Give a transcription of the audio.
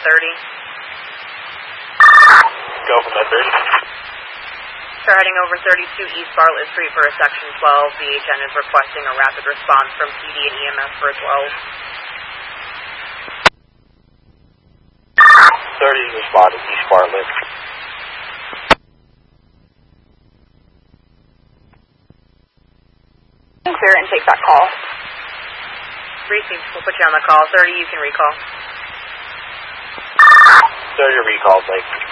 30. Go from that 30. They're heading over 32 East Bartlett Street for a Section 12. BHN is requesting a rapid response from PD and EMS for a 12. 30 responded, East Bartlett. Clear and take that call. Received. We'll put you on the call. 30, you can recall. 30 recall, thank you.